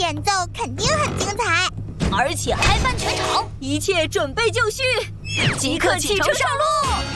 演奏肯定很精彩， 而且嗨翻全场，一切准备就绪，即刻启程上路。